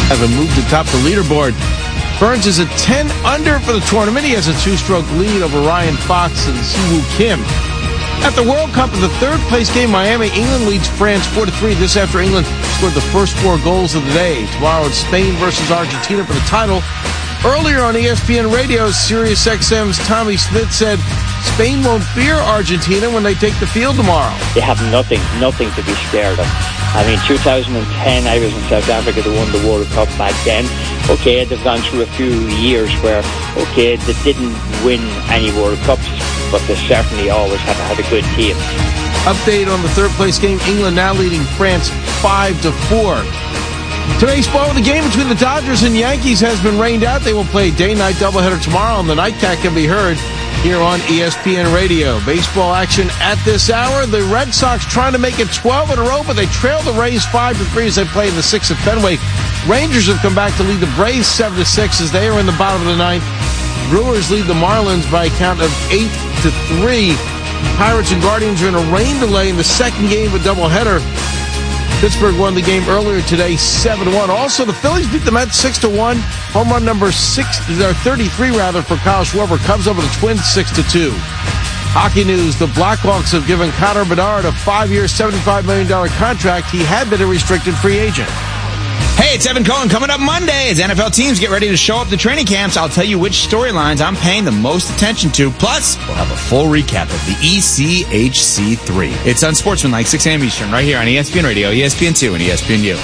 Have moved atop the leaderboard. Burns is at 10 under for the tournament. He has a 2-stroke lead over Ryan Fox and Siwoo Kim. At the World Cup, in the third-place game, Miami, England leads France 4-3. This after England scored the first 4 goals of the day. Tomorrow it's Spain versus Argentina for the title. Earlier on ESPN Radio, SiriusXM's Tommy Smith said Spain won't fear Argentina when they take the field tomorrow. They have nothing to be scared of. I mean, 2010, I was in South Africa. They won the World Cup back then. Okay, they've gone through a few years where, okay, they didn't win any World Cups, but they certainly always have had a good team. Update on the third-place game. England now leading France 5-4. Today's ball, the game between the Dodgers and Yankees has been rained out. They will play a day-night doubleheader tomorrow, and the nightcap can be heard here on ESPN Radio. Baseball action at this hour. The Red Sox trying to make it 12 in a row, but they trail the Rays 5-3 as they play in the 6th at Fenway. Rangers have come back to lead the Braves 7-6 as they are in the bottom of the 9th. Brewers lead the Marlins by a count of 8-3. Pirates and Guardians are in a rain delay in the second game of a doubleheader. Pittsburgh won the game earlier today, 7-1. Also, the Phillies beat the Mets 6-1. Home run number 33 for Kyle Schwarber. Cubs over the Twins 6-2. Hockey news: the Blackhawks have given Connor Bedard a 5-year, $75 million contract. He had been a restricted free agent. Hey, it's Evan Cohen. Coming up Monday as NFL teams get ready to show up to training camps, I'll tell you which storylines I'm paying the most attention to. Plus, we'll have a full recap of the ECHC3. It's Unsportsmanlike, 6 a.m. Eastern, right here on ESPN Radio, ESPN2, and ESPNU.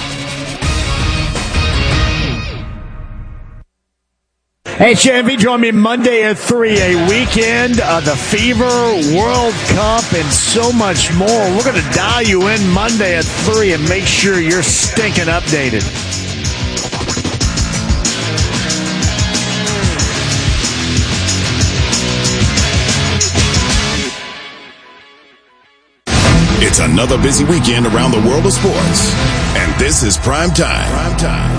Hey, Chevy, join me Monday at 3, a weekend of the Fever, World Cup, and so much more. We're going to dial you in Monday at 3 and make sure you're stinking updated. It's another busy weekend around the world of sports, and this is Prime Time.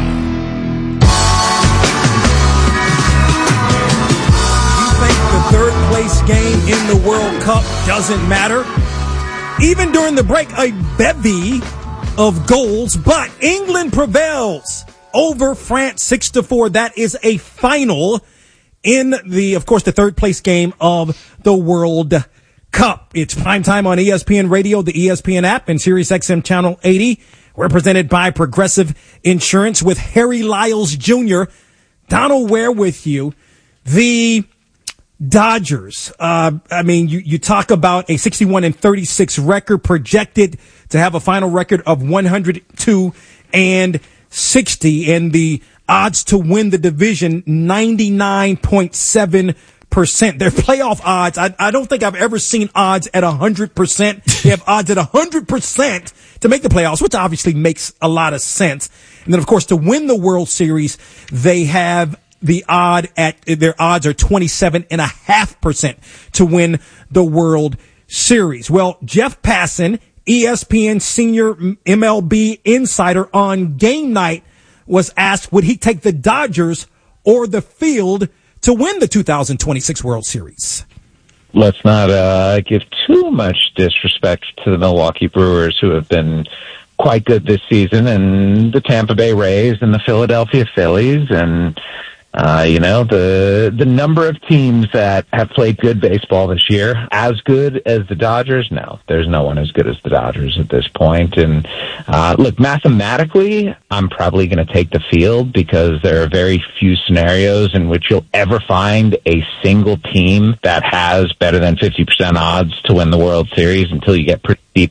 Third place game in the World Cup doesn't matter. Even during the break, a bevy of goals, but England prevails over France 6-4. That is a final in of course, the third place game of the World Cup. It's prime time on ESPN Radio, the ESPN app, and SiriusXM Channel 80. We're presented by Progressive Insurance with Harry Lyles Jr. Donald Ware with you. The Dodgers. You talk about a 61-36 record, projected to have a final record of 102-60, and the odds to win the division 99.7%. Their playoff odds, I don't think I've ever seen odds at 100%. They have odds at 100% to make the playoffs, which obviously makes a lot of sense. And then, of course, to win the World Series, they have their odds are 27.5% to win the World Series. Well, Jeff Passan, ESPN senior MLB insider, on game night was asked would he take the Dodgers or the field to win the 2026 World Series. Let's not give too much disrespect to the Milwaukee Brewers, who have been quite good this season, and the Tampa Bay Rays and the Philadelphia Phillies, and the number of teams that have played good baseball this year, as good as the Dodgers. No, there's no one as good as the Dodgers at this point. And look, mathematically, I'm probably going to take the field because there are very few scenarios in which you'll ever find a single team that has better than 50% odds to win the World Series until you get pretty deep